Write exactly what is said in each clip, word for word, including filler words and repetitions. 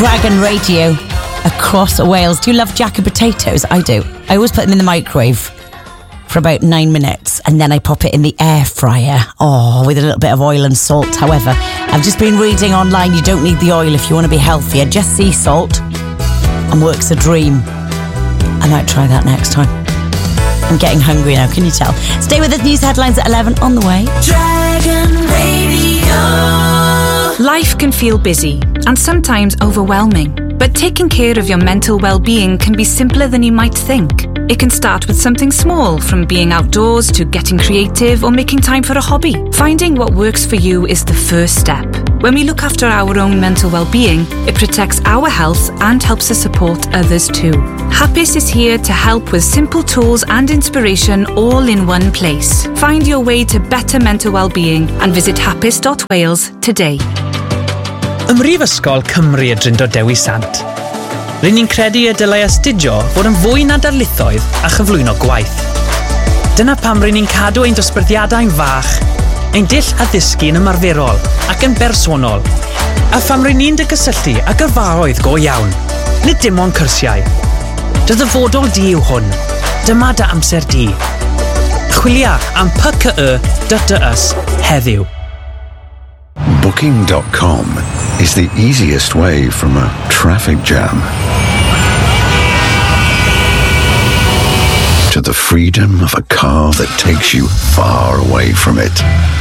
Dragon Radio across Wales. Do you love jacket potatoes? I do. I always put them in the microwave for about nine minutes and then I pop it in the air fryer. Oh, with a little bit of oil and salt. However, I've just been reading online, you don't need the oil if you want to be healthier. Just sea salt and works a dream. I might try that next time. I'm getting hungry now, can you tell? Stay with us, news headlines at eleven on the way. Dragon Radio. Life can feel busy and sometimes overwhelming, but taking care of your mental well-being can be simpler than you might think. It can start with something small, from being outdoors to getting creative or making time for a hobby. Finding what works for you is the first step. When we look after our own mental well-being, it protects our health and helps us support others too. Happis is here to help with simple tools and inspiration all in one place. Find your way to better mental well-being and visit happis dot wales today. Ym Mhrifysgol Cymru y Drindod Dewi Sant. Rydyn ni'n credu y dylai astudio fod yn fwy na darlithoedd a chyflwyno gwaith. Dyna pam rydyn ni'n cadw ein dosbarthiadau'n fach, ein dull addysgu'n ymarferol ac yn bersonol, a pham rydyn ni'n gysylltu â gyrfaoedd go iawn, nid dim ond cyrsiau. Dy ddyfodol di yw hwn, dyma dy amser di. Chwilia am P C Y dy ys heddiw. Booking dot com is the easiest way from a traffic jam to the freedom of a car that takes you far away from it.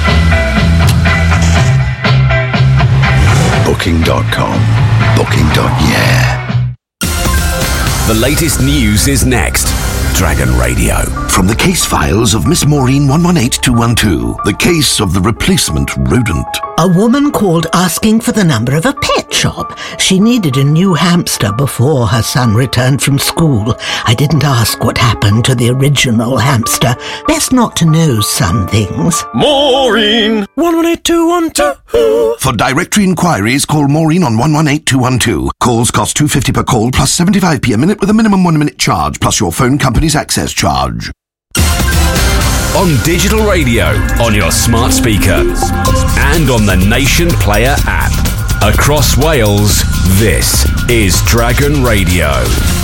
Booking dot com. Booking. Yeah. The latest news is next. Dragon Radio. From the case files of Miss Maureen one one eight two one two, the case of the replacement rodent. A woman called asking for the number of a pet shop. She needed a new hamster before her son returned from school. I didn't ask what happened to the original hamster. Best not to know some things. Maureen! one one eight two one two. For directory inquiries, call Maureen on one one eight two one two. Calls cost two pounds fifty per call plus seventy-five p a minute with a minimum one minute charge plus your phone company's access charge. On digital radio, on your smart speaker, and on the Nation Player app. Across Wales, this is Dragon Radio.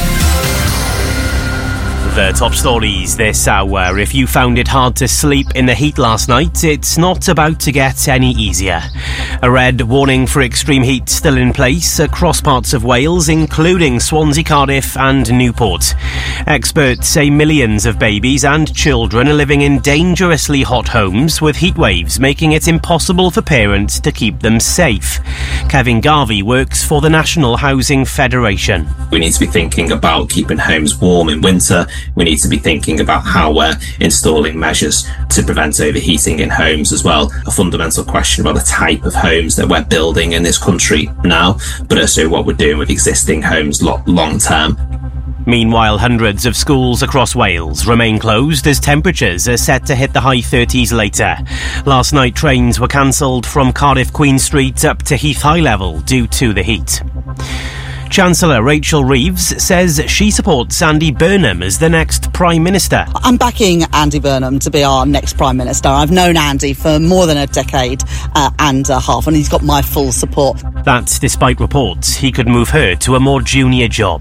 The top stories this hour. If you found it hard to sleep in the heat last night, it's not about to get any easier. A red warning for extreme heat still in place across parts of Wales, including Swansea, Cardiff and Newport. Experts say millions of babies and children are living in dangerously hot homes, with heat waves making it impossible for parents to keep them safe. Kevin Garvey works for the National Housing Federation. We need to be thinking about keeping homes warm in winter. We need to be thinking about how we're installing measures to prevent overheating in homes as well. A fundamental question about the type of homes that we're building in this country now, but also what we're doing with existing homes lo- long term. Meanwhile, hundreds of schools across Wales remain closed as temperatures are set to hit the high thirties later. Last night, trains were cancelled from Cardiff Queen Street up to Heath High Level due to the heat. Chancellor Rachel Reeves says she supports Andy Burnham as the next Prime Minister. I'm backing Andy Burnham to be our next Prime Minister. I've known Andy for more than a decade uh, and a half, and he's got my full support. That's despite reports he could move her to a more junior job.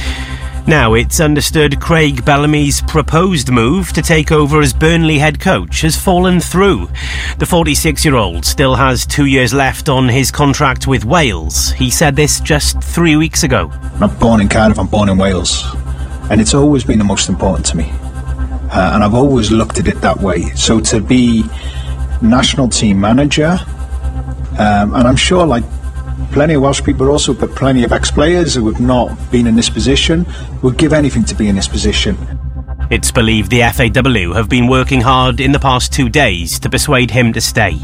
Now, it's understood Craig Bellamy's proposed move to take over as Burnley head coach has fallen through. The forty-six-year-old still has two years left on his contract with Wales. He said this just three weeks ago. I'm not born in Cardiff, I'm born in Wales. And it's always been the most important to me. Uh, and I've always looked at it that way. So to be national team manager, um, and I'm sure, like, plenty of Welsh people also, but plenty of ex-players who have not been in this position would give anything to be in this position. It's believed the F A W have been working hard in the past two days to persuade him to stay.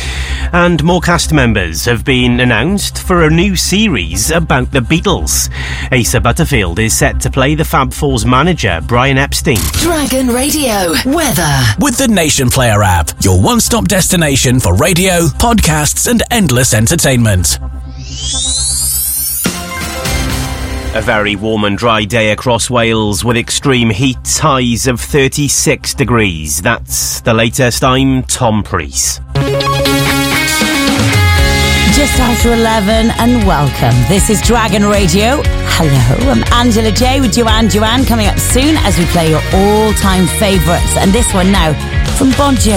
And more cast members have been announced for a new series about the Beatles. Asa Butterfield is set to play the Fab Four's manager, Brian Epstein. Dragon Radio weather. With the Nation Player app, your one-stop destination for radio, podcasts and endless entertainment. A very warm and dry day across Wales with extreme heat, highs of thirty-six degrees. That's the latest. I'm Tom Preece. Just after eleven, and welcome. This is Dragon Radio. Hello, I'm Angela J with Joanne Joanne, coming up soon as we play your all-time favourites. And this one now from Bon Jovi.